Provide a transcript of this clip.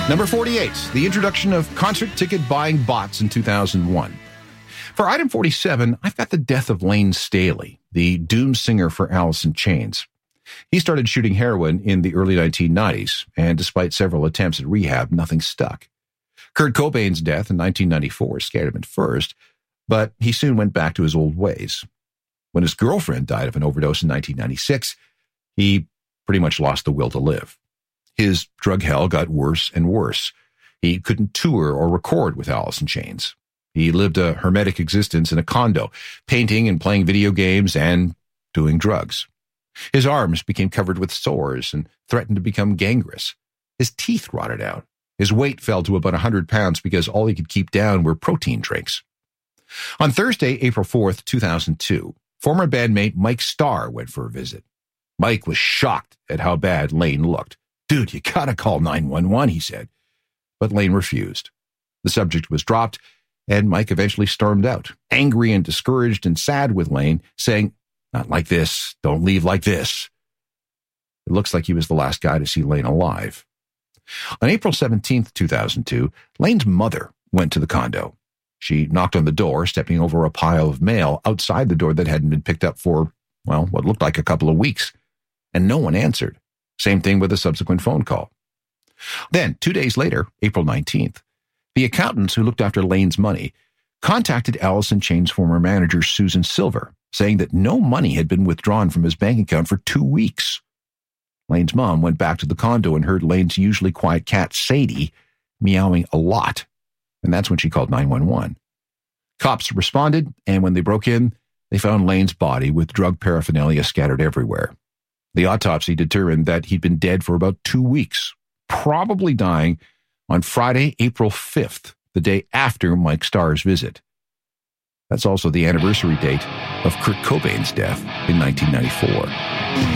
Number 48, the introduction of concert ticket buying bots in 2001. For item 47, I've got the death of Lane Staley, the doom singer for Alice in Chains. He started shooting heroin in the early 1990s, and despite several attempts at rehab, nothing stuck. Kurt Cobain's death in 1994 scared him at first, but he soon went back to his old ways. When his girlfriend died of an overdose in 1996, he pretty much lost the will to live. His drug hell got worse and worse. He couldn't tour or record with Alice in Chains. He lived a hermetic existence in a condo, painting and playing video games and doing drugs. His arms became covered with sores and threatened to become gangrenous. His teeth rotted out. His weight fell to about 100 pounds because all he could keep down were protein drinks. On Thursday, April 4th, 2002, former bandmate Mike Starr went for a visit. Mike was shocked at how bad Lane looked. "Dude, you gotta call 911, he said. But Lane refused. The subject was dropped, and Mike eventually stormed out, angry and discouraged and sad with Lane, saying, "Not like this. Don't leave like this." It looks like he was the last guy to see Lane alive. On April 17th, 2002, Lane's mother went to the condo. She knocked on the door, stepping over a pile of mail outside the door that hadn't been picked up for, well, what looked like a couple of weeks. And no one answered. Same thing with a subsequent phone call. Then, 2 days later, April 19th, the accountants who looked after Lane's money contacted Alice in Chains' former manager, Susan Silver, saying that no money had been withdrawn from his bank account for 2 weeks. Lane's mom went back to the condo and heard Lane's usually quiet cat, Sadie, meowing a lot. And that's when she called 911. Cops responded, and when they broke in, they found Lane's body with drug paraphernalia scattered everywhere. The autopsy determined that he'd been dead for about 2 weeks, probably dying on Friday, April 5th, the day after Mike Starr's visit. That's also the anniversary date of Kurt Cobain's death in 1994.